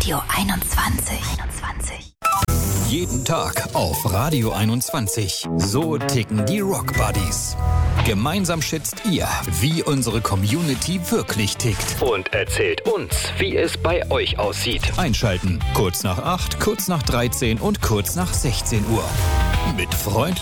Radio 21. Jeden Tag auf Radio 21. So ticken die Rock Buddies. Gemeinsam schätzt ihr, wie unsere Community wirklich tickt. Und erzählt uns, wie es bei euch aussieht. Einschalten. Kurz nach 8, kurz nach 13 und kurz nach 16 Uhr. Mit Freund